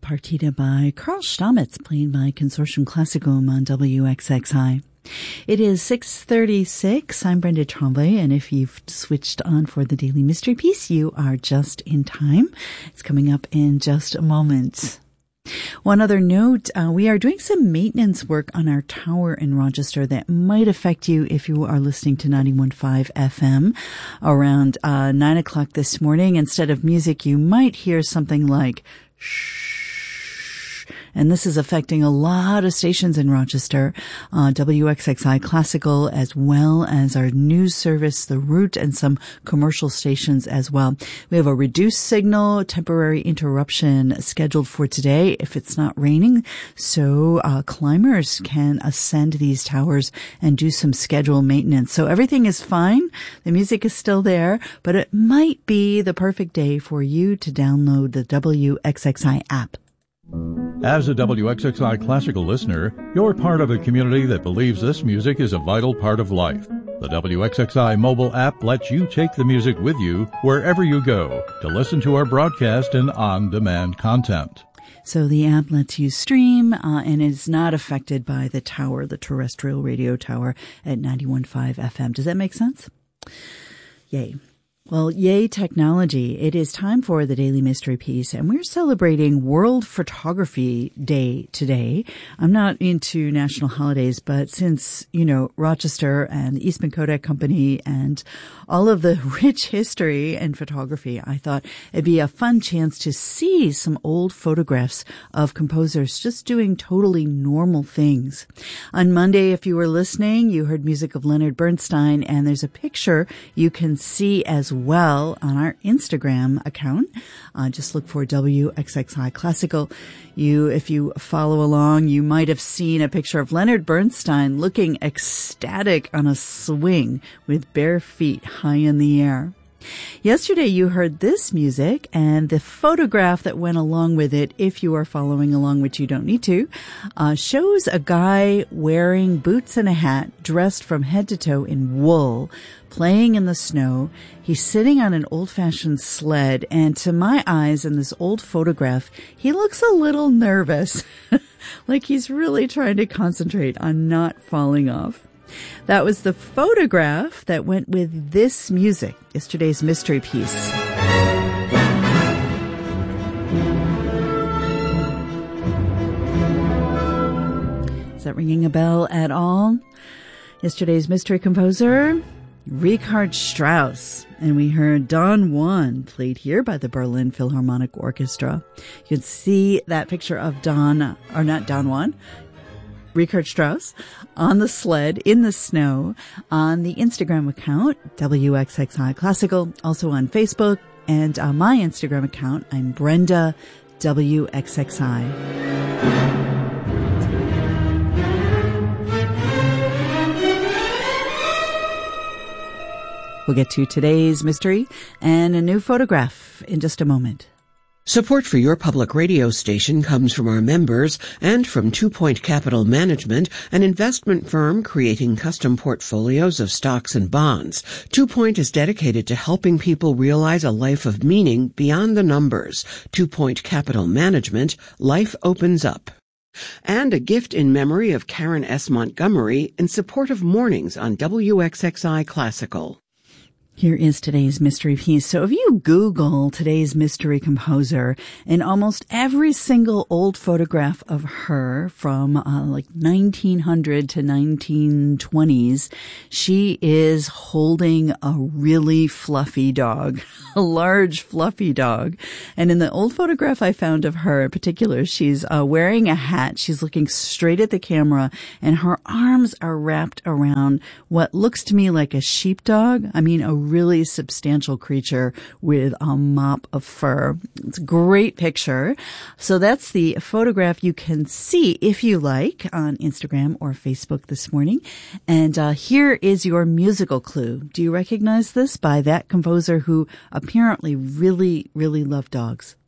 Partita by Karl Stamitz, played by Consortium Classicum on WXXI. It is 6:36. I'm Brenda Tremblay, and if you've switched on for the Daily Mystery Piece, you are just in time. It's coming up in just a moment. One other note, we are doing some maintenance work on our tower in Rochester that might affect you if you are listening to 91.5 FM around 9 o'clock this morning. Instead of music, you might hear something like shh. And this is affecting a lot of stations in Rochester, WXXI Classical, as well as our news service, The Root, and some commercial stations as well. We have a reduced signal, temporary interruption scheduled for today if it's not raining, so climbers can ascend these towers and do some scheduled maintenance. So everything is fine. The music is still there, but it might be the perfect day for you to download the WXXI app. As a WXXI Classical listener, you're part of a community that believes this music is a vital part of life. The WXXI mobile app lets you take the music with you wherever you go to listen to our broadcast and on-demand content. So the app lets you stream and is not affected by the tower, the terrestrial radio tower at 91.5 FM. Does that make sense? Yay. Well, yay technology. It is time for the Daily Mystery Piece, and we're celebrating World Photography Day today. I'm not into national holidays, but since, Rochester and the Eastman Kodak Company and all of the rich history and photography, I thought it'd be a fun chance to see some old photographs of composers just doing totally normal things. On Monday, if you were listening, you heard music of Leonard Bernstein, and there's a picture you can see as well on our Instagram account. Just look for WXXI Classical. If you follow along, you might have seen a picture of Leonard Bernstein looking ecstatic on a swing with bare feet high in the air. Yesterday, you heard this music, and the photograph that went along with it, if you are following along, which you don't need to, shows a guy wearing boots and a hat, dressed from head to toe in wool, playing in the snow. He's sitting on an old-fashioned sled, and to my eyes in this old photograph, he looks a little nervous, like he's really trying to concentrate on not falling off. That was the photograph that went with this music, yesterday's mystery piece. Is that ringing a bell at all? Yesterday's mystery composer, Richard Strauss. And we heard Don Juan, played here by the Berlin Philharmonic Orchestra. You can see that picture of Richard Strauss on the sled in the snow on the Instagram account, WXXI Classical, also on Facebook, and on my Instagram account, I'm Brenda WXXI. We'll get to today's mystery and a new photograph in just a moment. Support for your public radio station comes from our members and from 2 Point Capital Management, an investment firm creating custom portfolios of stocks and bonds. 2 Point is dedicated to helping people realize a life of meaning beyond the numbers. 2 Point Capital Management, life opens up. And a gift in memory of Karen S. Montgomery in support of mornings on WXXI Classical. Here is today's mystery piece. So if you Google today's mystery composer, in almost every single old photograph of her from like 1900 to 1920s, she is holding a really fluffy dog, a large fluffy dog. And in the old photograph I found of her in particular, she's wearing a hat. She's looking straight at the camera, and her arms are wrapped around what looks to me like a sheepdog. I mean, a really substantial creature with a mop of fur. It's a great picture. So that's the photograph you can see, if you like, on Instagram or Facebook this morning. And here is your musical clue. Do you recognize this by that composer who apparently really, really loved dogs?